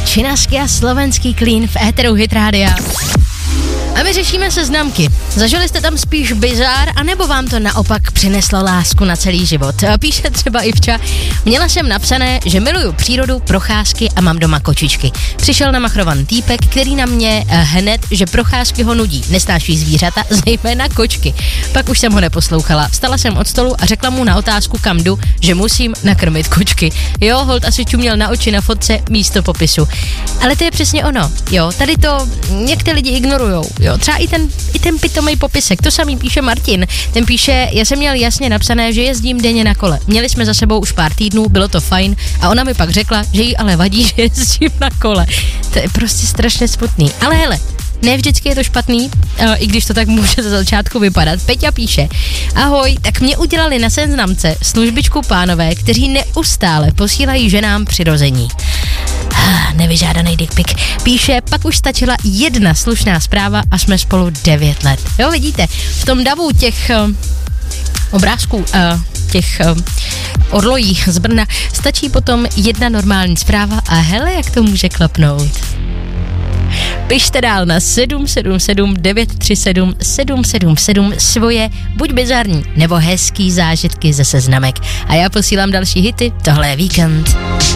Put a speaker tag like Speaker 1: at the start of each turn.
Speaker 1: činaský a slovenský klín v éteru Hit Rádia. A my řešíme seznamky. Zažili jste tam spíš bizár, anebo vám to naopak přineslo lásku na celý život? Píše třeba Ivča: měla jsem napsané, že miluju přírodu, procházky a mám doma kočičky. Přišel namachrovan týpek, který na mě hned, že procházky ho nudí, nesnáší zvířata, zejména kočky. Pak už jsem ho neposlouchala. Vstala jsem od stolu a řekla mu na otázku, kam jdu, že musím nakrmit kočky. Jo, holt asi čuměl na oči na fotce místo popisu. Ale to je přesně ono. Jo, tady to některé lidi ignorujou. Jo, třeba i ten pitomej popisek, to samý píše Martin. Ten píše: já jsem měl jasně napsané, že jezdím denně na kole. Měli jsme za sebou už pár týdnů, bylo to fajn a ona mi pak řekla, že jí ale vadí, že jezdím na kole. To je prostě strašně smutný. Ale hele, ne vždycky je to špatný, i když to tak může za začátku vypadat. Peťa píše: ahoj, tak mě udělali na seznamce službičku pánové, kteří neustále posílají ženám přirození. Nevyžádaný dick pic. Píše: pak už stačila jedna slušná zpráva a jsme spolu 9 let. Jo, vidíte, v tom davu těch obrázků, těch orlojí z Brna stačí potom jedna normální zpráva a hele, jak to může klapnout. Pište dál na 777 937 777 svoje buď bizarní nebo hezký zážitky ze seznamek. A já posílám další hity, tohle je Víkend.